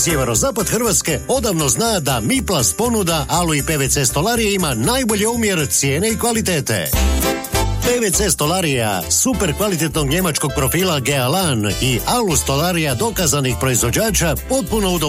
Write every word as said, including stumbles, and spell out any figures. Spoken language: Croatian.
Sjeverozapad Hrvatske odavno zna da Miplast ponuda alu i P V C stolarije ima najbolji omjer cijene i kvalitete. P V C stolarija super kvalitetnog njemačkog profila Gealan i alu stolarija dokazanih proizvođača potpuno u